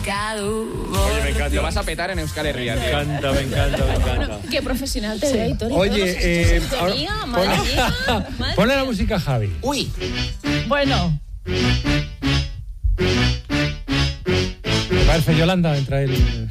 Oye, me encanta. Lo vas a petar en Euskal Herria, tío. Me encanta. Qué profesional te veo, Tony. Oye, madre mía. ponle la música, Javi. Uy. Bueno. Me parece Yolanda, entra el...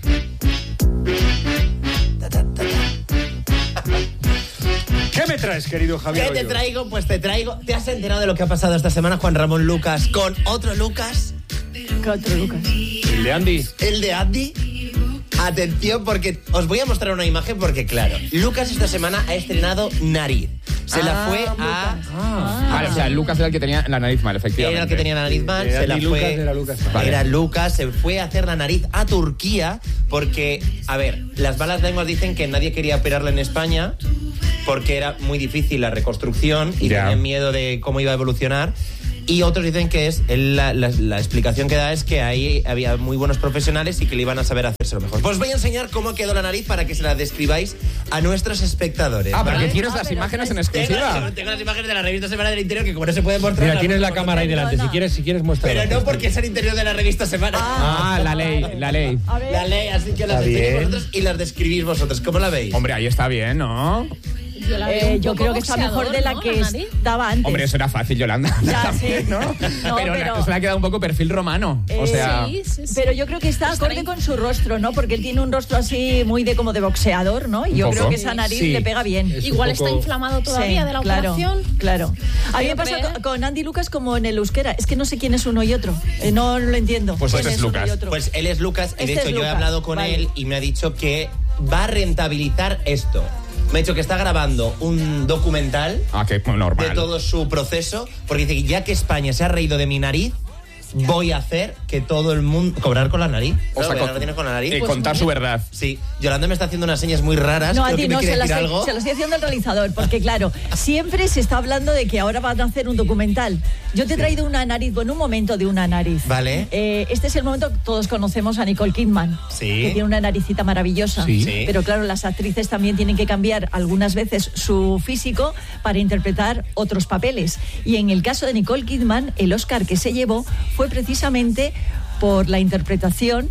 ¿Qué me traes, querido Javier? ¿Qué te traigo? Pues te traigo... ¿Te has enterado de lo que ha pasado esta semana, Juan Ramón Lucas, con otro Lucas? ¿Qué otro Lucas? El de Andy. El de Andy. Atención, porque os voy a mostrar una imagen porque, claro, Lucas esta semana ha estrenado nariz. Se la fue a... Vale, o sea, Lucas era el que tenía la nariz mal, efectivamente. Era el que tenía la nariz mal, se la Andy fue... Lucas era Lucas. Vale. Era Lucas, se fue a hacer la nariz a Turquía porque, a ver, las malas lenguas dicen que nadie quería operarla en España porque era muy difícil la reconstrucción y Ya. tenían miedo de cómo iba a evolucionar. Y otros dicen que es la explicación que da es que ahí había muy buenos profesionales y que le iban a saber hacérselo mejor. Pues os voy a enseñar cómo quedó la nariz para que se la describáis a nuestros espectadores. Ah, ¿vale? porque tienes Ah, las pero imágenes en tienes- exclusiva. Tengo las imágenes de la revista Semana del Interior que como no se puede mostrar... Mira, las tienes la podemos cámara ahí mostrar. delante. Si quieres muéstrala. Pero no porque es el interior de la revista Semana. Ah, la ley. A ver. La ley, así que las Está enseñéis bien. vosotros y las describís vosotros. ¿Cómo la veis? Hombre, ahí está bien, ¿no? Yo, la veo un Yo poco creo que está mejor de la boxeador, que ¿no? nariz. estaba antes. Hombre, eso era fácil, Yolanda. Ya, También, sí. ¿no? No, pero se le ha quedado un poco perfil romano. O sea... Sí. Pero yo creo que está acorde con su rostro, ¿no? Porque él tiene un rostro así muy de como de boxeador, ¿no? Y yo poco. creo que esa nariz Sí. le pega bien. Es Igual un poco- está inflamado todavía Sí, de la claro, operación. Claro. A mí me Pero pasa ve- con Andy Lucas como en el euskera. Es que no sé quién es uno y otro. No lo entiendo. Pues ¿Quién este es uno Lucas. y otro? Pues él es Lucas y de Este hecho es yo he Lucas, hablado con vale. él y me ha dicho que va a rentabilizar esto. Me ha dicho que está grabando un documental Ah, que normal. de todo su proceso porque dice que ya que España se ha reído de mi nariz, voy a hacer que todo el mundo... ¿Cobrar con la nariz? O sea, ¿Cobrar con la nariz? contar su verdad. Sí. Yolanda me está haciendo unas señas muy raras. No, a Creo ti que me no, quiere se lo decir algo. estoy haciendo el realizador, porque claro, siempre se está hablando de que ahora van a hacer un documental. Yo te he traído una nariz, bueno, un momento de una nariz. Vale. Este es el momento que todos conocemos a Nicole Kidman, Sí. que tiene una naricita maravillosa. Sí. Sí. Pero claro, las actrices también tienen que cambiar algunas veces su físico para interpretar otros papeles. Y en el caso de Nicole Kidman, el Oscar que se llevó fue precisamente por la interpretación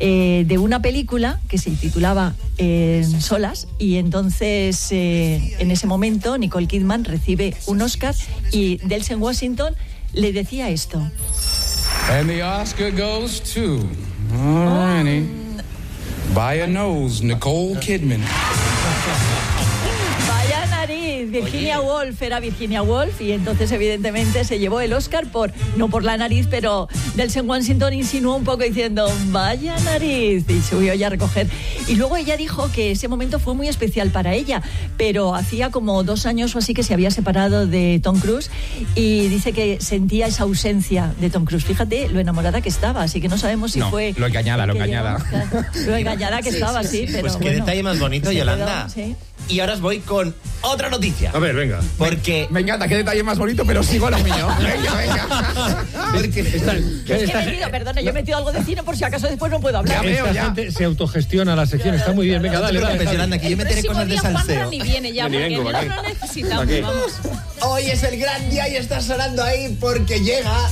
de una película que se titulaba Solas, y entonces en ese momento Nicole Kidman recibe un Oscar y Denzel Washington le decía esto. And the Oscar goes to... Alrighty. By a nose, Nicole Kidman. Vaya nariz, Virginia Woolf, era Virginia Woolf, y entonces evidentemente se llevó el Oscar no por la nariz, pero Denzel Washington insinuó un poco diciendo vaya nariz, y subió ya a recoger. Y luego ella dijo que ese momento fue muy especial para ella, pero hacía como 2 años o así que se había separado de Tom Cruise y dice que sentía esa ausencia de Tom Cruise. Fíjate lo enamorada que estaba, así que no sabemos si No, fue... lo engañada, lo que engañada. llevó, claro, lo engañada que estaba, sí, pero Pues qué bueno, detalle más bonito, se Yolanda. quedó, sí. Y ahora os voy con otra noticia. A ver, venga. Porque... Me encanta, qué detalle más bonito, pero sigo a lo mío. Venga. porque Es que he metido, perdona, yo he metido algo de cine por si acaso después no puedo hablar. Ya veo, Esta ya. gente se autogestiona la sección, está muy bien. Venga, No te dale, preocupes, dale. Yolanda, que yo meteré cosas de Juanra salseo. ni viene ya, Ni porque vengo, no ¿para qué? lo necesitamos, ¿Para qué? vamos. Hoy es el gran día y está sonando ahí porque llega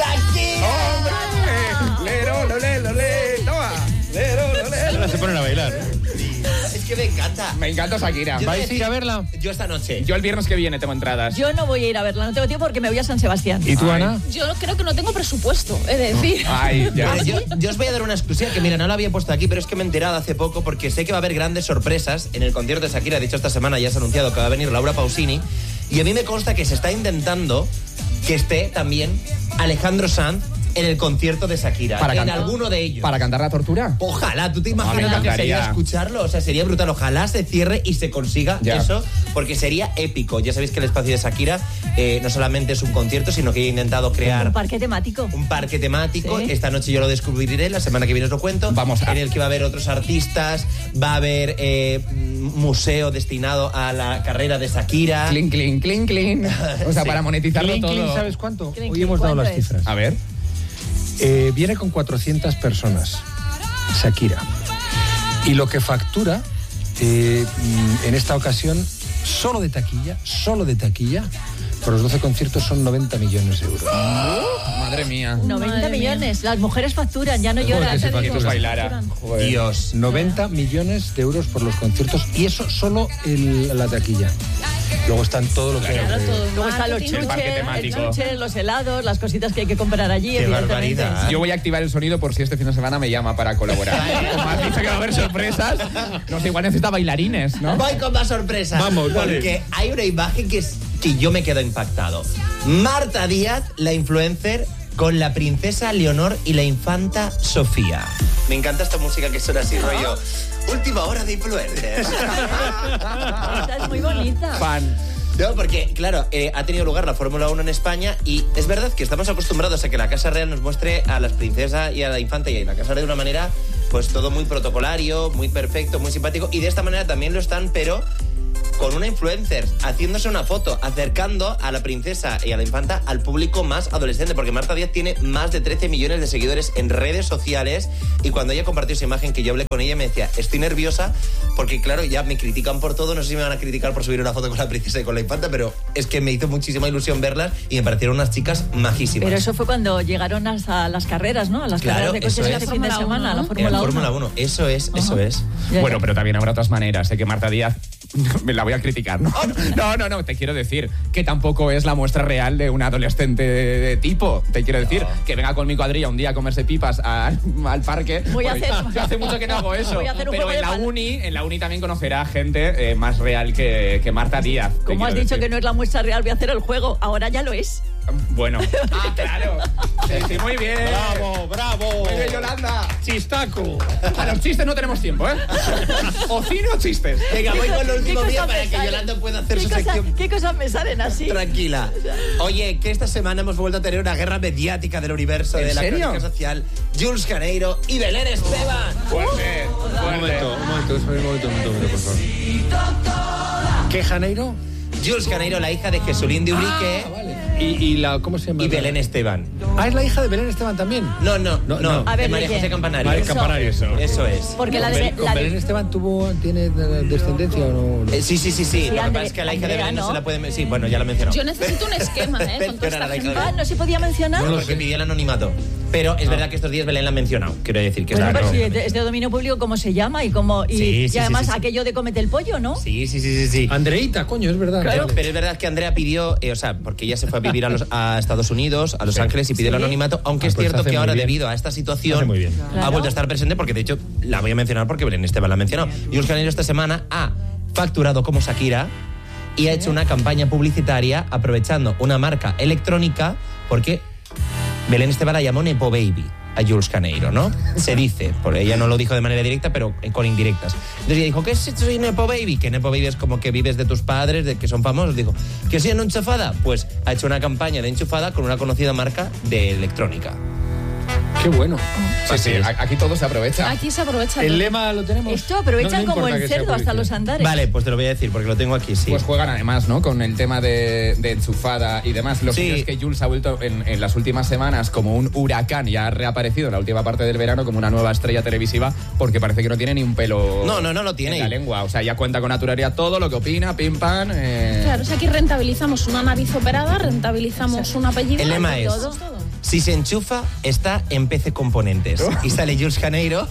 Shakira. Lero, toma. Ahora se ponen a bailar. Es que me encanta. Me encanta Shakira. Yo ¿Vais a ir a verla? Yo esta noche. Yo el viernes que viene tengo entradas. Yo no voy a ir a verla, no tengo tiempo porque me voy a San Sebastián. ¿Y tú, Ay. Ana? Yo creo que no tengo presupuesto, es decir. Ay, ya. Pero yo os voy a dar una exclusiva que, mira, no la había puesto aquí, pero es que me he enterado hace poco porque sé que va a haber grandes sorpresas en el concierto de Shakira. De hecho, esta semana ya se ha anunciado que va a venir Laura Pausini. Y a mí me consta que se está intentando que esté también Alejandro Sanz en el concierto de Shakira. Para en cantar. alguno de ellos. ¿Para cantar la tortura? Ojalá, ¿tú te me imaginas lo que encantaría. sería escucharlo? O sea, sería brutal. Ojalá se cierre y se consiga Ya. eso, porque sería épico. Ya sabéis que el espacio de Shakira no solamente es un concierto, sino que he intentado crear Un parque temático. un parque temático. Sí. Esta noche yo lo descubriré, la semana que viene os lo cuento. Vamos a- En el que va a haber otros artistas, va a haber museo destinado a la carrera de Shakira. Clean, clean, clean, clean. O sea, Sí. para monetizarlo Clean, todo. clean, ¿sabes cuánto? Clean, Hoy clean, hemos dado ¿cuánto las es? cifras. A ver. Viene con 400 personas, Shakira. Y lo que factura en esta ocasión, solo de taquilla, por los 12 conciertos son 90 millones de euros. Madre mía. 90 Madre millones. Las mujeres facturan, ya no lloran. que se Te digo, facturan. Bailara. Joder. Dios. 90 millones de euros por los conciertos y eso solo la taquilla. Luego están todo lo que... Claro, todo. Luego están los Marketing. El parque temático. chuches, los helados, las cositas que hay que comprar allí, Qué evidentemente. barbaridad. Yo voy a activar el sonido por si este fin de semana me llama para colaborar. Como has dicho que va a haber sorpresas, no sé, igual necesita bailarines, ¿no? Voy con más sorpresas. Vamos, dale. Porque hay una imagen que yo me quedo impactado. Marta Díaz, la influencer, con la princesa Leonor y la infanta Sofía. Me encanta esta música que suena así, rollo. Última hora de influencers. Esta es muy bonita. Fan. No, porque, claro, ha tenido lugar la Fórmula 1 en España y es verdad que estamos acostumbrados a que la Casa Real nos muestre a las princesas y a la infanta y a la Casa Real de una manera, pues todo muy protocolario, muy perfecto, muy simpático. Y de esta manera también lo están, pero con una influencer, haciéndose una foto, acercando a la princesa y a la infanta al público más adolescente, porque Marta Díaz tiene más de 13 millones de seguidores en redes sociales y cuando ella compartió esa imagen que yo hablé con ella me decía, estoy nerviosa porque claro, ya me critican por todo, no sé si me van a criticar por subir una foto con la princesa y con la infanta, pero es que me hizo muchísima ilusión verlas y me parecieron unas chicas majísimas. Pero eso fue cuando llegaron hasta las carreras, ¿no? A las Claro, carreras de coches eso este es. fin de Fórmula semana, 1, la ¿no? Fórmula 1. Fórmula 1, eso es, eso es. Ya, Bueno, ya. pero también habrá otras maneras. Sé que Marta Díaz me la voy a criticar, ¿no? No, te quiero decir que tampoco es la muestra real de un adolescente de tipo. Te quiero decir que venga con mi cuadrilla un día a comerse pipas al parque. Voy a Porque hacer- yo hace mucho que no hago eso. Voy a hacer un Pero juego en la uni también conocerá gente más real que Marta Díaz. te Como has quiero dicho decir. que no es la muestra real, voy a hacer el juego. Ahora ya lo es. Bueno. Ah, claro. Sí, muy bien. ¡Bravo! Muy bien, Yolanda. ¡Chistaco! A los chistes no tenemos tiempo, ¿eh? O cine o chistes. Venga, voy con los ¿Qué últimos cosas días me para que salen? Yolanda pueda hacer ¿Qué su cosas- sección. ¿Qué cosas me salen así? Tranquila. Oye, que esta semana hemos vuelto a tener una guerra mediática del universo ¿En de la serio? crónica social. Jules Caneiro y Belén Esteban. Fuerte. Un momento, por favor. ¿Qué, Janeiro? Jules Caneiro, la hija de Jesulín de Ubrique ¿Y la, cómo se llama? y Belén Esteban. Ah, es la hija de Belén Esteban también. No. A ver, de María ¿de qué? José Campanario. María Campanario, Eso es. Porque la ¿Con de... Con la de- Belén Esteban tiene descendencia o no? Sí. Lo que Andrea- pasa es que a la hija de Andrea, Belén no ¿no? se la puede... Sí, bueno, ya lo he mencionado. Yo necesito un esquema, ¿eh? Con toda Mencionar esta a la hija de gente. Ah, Belén. ¿no se podía mencionar? No, porque pidió el anonimato. Pero es verdad que estos días Belén la han mencionado. Quiero decir que Bueno, está... pero si es de dominio público, ¿cómo se llama? Y Sí, además sí. aquello de comete el pollo, ¿no? Sí. Andreita, coño, es verdad. Pero, Vale. pero es verdad que Andrea pidió, o sea, porque ella se fue a vivir a Estados Unidos, a Los Ángeles y pidió el Sí. anonimato, aunque Ah, es pues cierto hace que muy ahora bien. debido a esta situación Hace muy bien. ha Claro. vuelto a estar presente porque de hecho la voy a mencionar porque Belén Esteban la ha mencionado. Jules Caneiro esta semana ha facturado como Shakira y ha hecho una campaña publicitaria aprovechando una marca electrónica porque Belén Esteban la llamó Nepo Baby a Jules Caneiro, ¿no? Se dice, por ella no lo dijo de manera directa, pero con indirectas. Entonces ella dijo, ¿qué es soy Nepo Baby? Que Nepo Baby es como que vives de tus padres, de que son famosos. Dijo, ¿que soy una enchufada? Pues ha hecho una campaña de enchufada con una conocida marca de electrónica. Qué bueno. Sí, aquí todo se aprovecha. Aquí se aprovecha. El todo. lema lo tenemos. Esto aprovechan No como importa el que sea cerdo hasta publicidad. los andares. Vale, pues te lo voy a decir porque lo tengo aquí, sí. Pues juegan además, ¿no? Con el tema de enchufada y demás. Lo Sí. que es que Jules ha vuelto en las últimas semanas como un huracán y ha reaparecido en la última parte del verano como una nueva estrella televisiva porque parece que no tiene ni un pelo No lo tiene. en la lengua. O sea, ya cuenta con naturalidad todo lo que opina, pim pam. Claro, o sea, aquí rentabilizamos una nariz operada, rentabilizamos un apellido. El lema es, todo. si se enchufa, está en PC Componentes. Y sale Jules Caneiro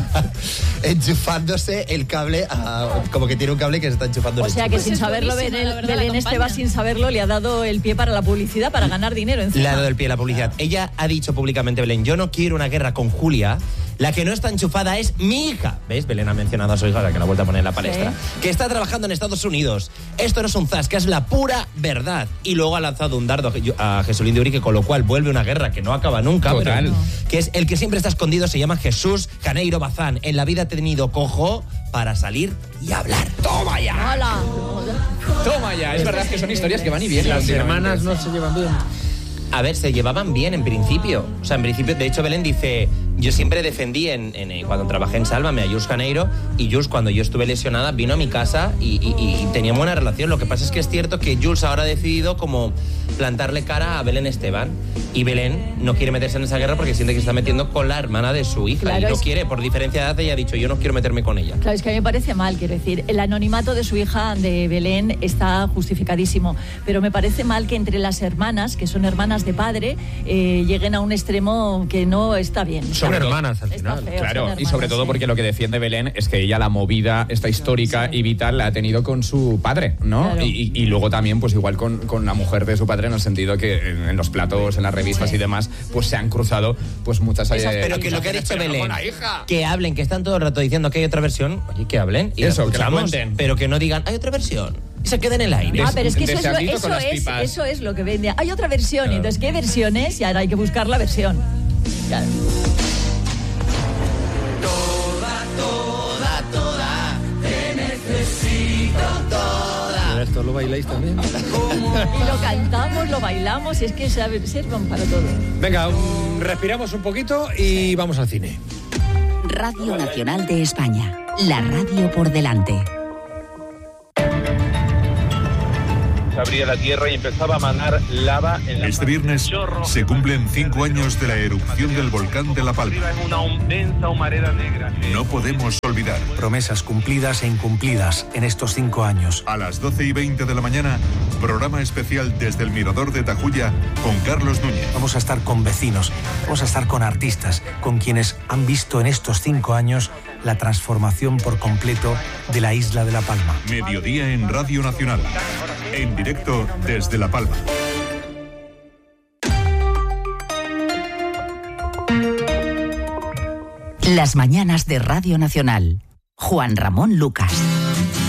enchufándose el cable, como que tiene un cable que se está enchufando. O en el sea que enchufe. sin es saberlo, buenísima, la verdad, Belén la Esteban campaña. sin saberlo le ha dado el pie para la publicidad, para ganar dinero encima. Le ha dado el pie a la publicidad. Ella ha dicho públicamente, Belén, yo no quiero una guerra con Julia. La que no está enchufada es mi hija. ¿Ves? Belén ha mencionado a su hija, la que la ha vuelto a poner en la palestra. Que está trabajando en Estados Unidos. Esto no es un zasca, es la pura verdad. Y luego ha lanzado un dardo a Jesulín de Ubrique, con lo cual vuelve una guerra que no acaba nunca. Total. pero que es el que siempre está escondido, se llama Jesús Caneiro Bazán. En la vida ha tenido cojo para salir y hablar. ¡Toma ya! ¡Hala! Toma ya, es verdad que son historias que van y vienen. Las últimamente. hermanas no se llevan bien. A ver, se llevaban bien en principio. O sea, en principio, de hecho, Belén dice, yo siempre defendí cuando trabajé en Sálvame a Jules Caneiro, y Jules, cuando yo estuve lesionada, vino a mi casa y teníamos buena relación. Lo que pasa es que es cierto que Jules ahora ha decidido como plantarle cara a Belén Esteban, y Belén no quiere meterse en esa guerra porque siente que se está metiendo con la hermana de su hija, claro, y no quiere, por diferencia de edad, ella ha dicho, yo no quiero meterme con ella. Claro, es que a mí me parece mal, quiero decir, el anonimato de su hija, de Belén, está justificadísimo, pero me parece mal que entre las hermanas, que son hermanas de padre, lleguen a un extremo que no está bien. Son hermanas al final. Feo, claro, hermanas, y sobre todo porque lo que defiende Belén es que ella la movida esta histórica y vital la ha tenido con su padre, ¿no? Claro. Y luego también, pues igual con la mujer de su padre, en el sentido que en los platos, en las revistas y demás, pues se han cruzado pues muchas... pero que lo que ha dicho Belén, que hablen, que están todo el rato diciendo que hay otra versión, oye, que hablen y eso, la que la cuenten. pero que no digan, hay otra versión, y se queda en el aire. Pero es que eso es lo que vende. Hay otra versión, claro. Entonces, ¿qué versión es? Y ahora hay que buscar la versión. Claro. Toda, te necesito toda. ¿Esto lo bailáis también? Y lo cantamos, lo bailamos, y es que sirven para todo. Venga, respiramos un poquito y vamos al cine. Radio Nacional de España, la radio por delante. Abría la tierra y empezaba a manar lava en la... Este viernes se cumplen 5 años de la erupción del volcán de La Palma. Es una densa humareda negra. No podemos olvidar. Promesas cumplidas e incumplidas en estos 5 años. A las 12:20 de la mañana, programa especial desde el Mirador de Tajuya con Carlos Núñez. Vamos a estar con vecinos, vamos a estar con artistas, con quienes han visto en estos 5 años la transformación por completo de la isla de La Palma. Mediodía en Radio Nacional. En directo desde La Palma. Las mañanas de Radio Nacional. Juan Ramón Lucas.